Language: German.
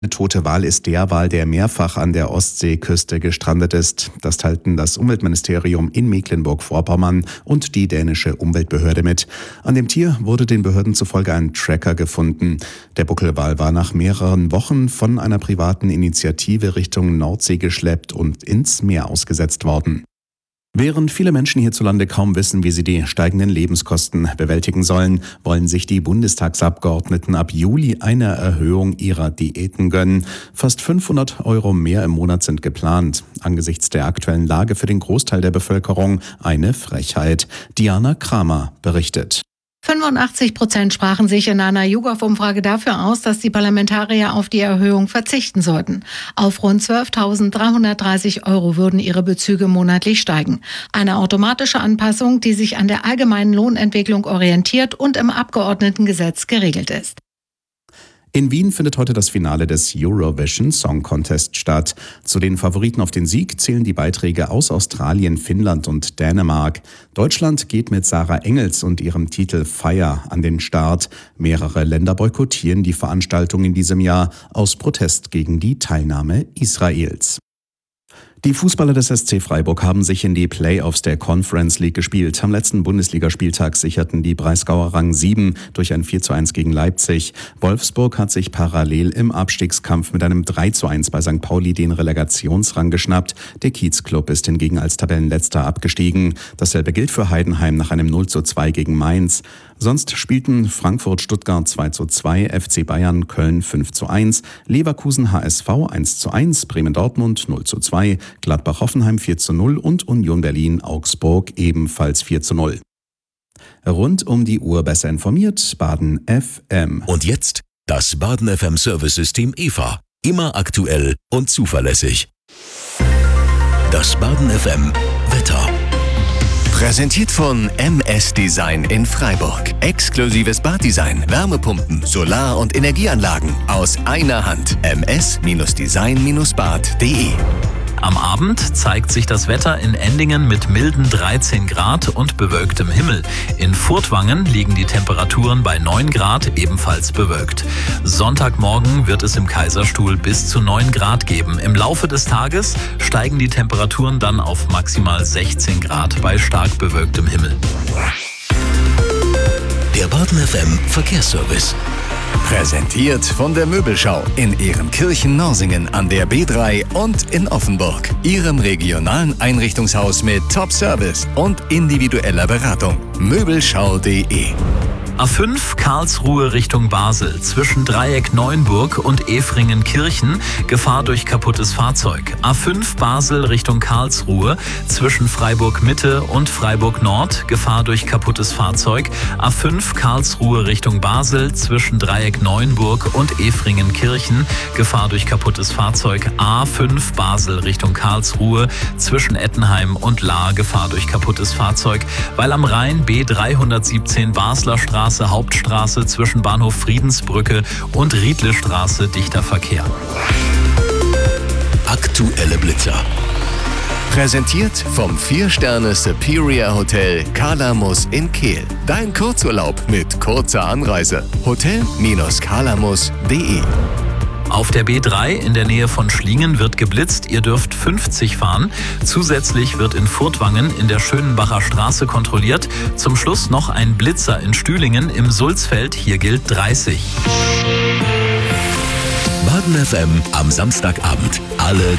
Eine tote Wal ist der Wal, der mehrfach an der Ostseeküste gestrandet ist. Das teilten das Umweltministerium in Mecklenburg-Vorpommern und die dänische Umweltbehörde mit. An dem Tier wurde den Behörden zufolge ein Tracker gefunden. Der Buckelwal war nach mehreren Wochen von einer privaten Initiative Richtung Nordsee geschleppt und ins Meer ausgesetzt worden. Während viele Menschen hierzulande kaum wissen, wie sie die steigenden Lebenskosten bewältigen sollen, wollen sich die Bundestagsabgeordneten ab Juli eine Erhöhung ihrer Diäten gönnen. Fast 500 € mehr im Monat sind geplant. Angesichts der aktuellen Lage für den Großteil der Bevölkerung eine Frechheit. Diana Kramer berichtet. 85% sprachen sich in einer YouGov-Umfrage dafür aus, dass die Parlamentarier auf die Erhöhung verzichten sollten. Auf rund 12.330 € würden ihre Bezüge monatlich steigen. Eine automatische Anpassung, die sich an der allgemeinen Lohnentwicklung orientiert und im Abgeordnetengesetz geregelt ist. In Wien findet heute das Finale des Eurovision Song Contest statt. Zu den Favoriten auf den Sieg zählen die Beiträge aus Australien, Finnland und Dänemark. Deutschland geht mit Sarah Engels und ihrem Titel Fire an den Start. Mehrere Länder boykottieren die Veranstaltung in diesem Jahr aus Protest gegen die Teilnahme Israels. Die Fußballer des SC Freiburg haben sich in die Playoffs der Conference League gespielt. Am letzten Bundesligaspieltag sicherten die Breisgauer Rang 7 durch ein 4:1 gegen Leipzig. Wolfsburg hat sich parallel im Abstiegskampf mit einem 3:1 bei St. Pauli den Relegationsrang geschnappt. Der Kiezclub ist hingegen als Tabellenletzter abgestiegen. Dasselbe gilt für Heidenheim nach einem 0:2 gegen Mainz. Sonst spielten Frankfurt-Stuttgart 2:2, FC Bayern Köln 5:1, Leverkusen HSV 1:1, Bremen-Dortmund 0:2, Gladbach-Hoffenheim 4:0 und Union Berlin-Augsburg ebenfalls 4:0. Rund um die Uhr besser informiert, Baden FM. Und jetzt das Baden FM Service-System EVA. Immer aktuell und zuverlässig. Das Baden FM Wetter. Präsentiert von MS Design in Freiburg. Exklusives Baddesign, Wärmepumpen, Solar- und Energieanlagen aus einer Hand. ms-design-bad.de. Am Abend zeigt sich das Wetter in Endingen mit milden 13 Grad und bewölktem Himmel. In Furtwangen liegen die Temperaturen bei 9 Grad, ebenfalls bewölkt. Sonntagmorgen wird es im Kaiserstuhl bis zu 9 Grad geben. Im Laufe des Tages steigen die Temperaturen dann auf maximal 16 Grad bei stark bewölktem Himmel. Der Baden FM Verkehrsservice. Präsentiert von der Möbelschau in Ehrenkirchen-Norsingen an der B3 und in Offenburg. Ihrem regionalen Einrichtungshaus mit Top-Service und individueller Beratung. Möbelschau.de. A5 Karlsruhe Richtung Basel, zwischen Dreieck Neuenburg und Efringen-Kirchen, Gefahr durch kaputtes Fahrzeug. A5 Basel Richtung Karlsruhe, zwischen Freiburg Mitte und Freiburg Nord, Gefahr durch kaputtes Fahrzeug. A5 Karlsruhe Richtung Basel, zwischen Dreieck Neuenburg und Efringen-Kirchen, Gefahr durch kaputtes Fahrzeug. A5 Basel Richtung Karlsruhe, zwischen Ettenheim und Lahr, Gefahr durch kaputtes Fahrzeug. Weil am Rhein B317 Basler Straße Hauptstraße zwischen Bahnhof Friedensbrücke und Riedlestraße dichter Verkehr. Aktuelle Blitzer. Präsentiert vom 4-Sterne Superior Hotel Calamus in Kehl. Dein Kurzurlaub mit kurzer Anreise. Hotel-calamus.de. Auf der B3 in der Nähe von Schlingen wird geblitzt. Ihr dürft 50 fahren. Zusätzlich wird in Furtwangen in der Schönenbacher Straße kontrolliert. Zum Schluss noch ein Blitzer in Stühlingen im Sulzfeld. Hier gilt 30. Baden FM am Samstagabend. Alle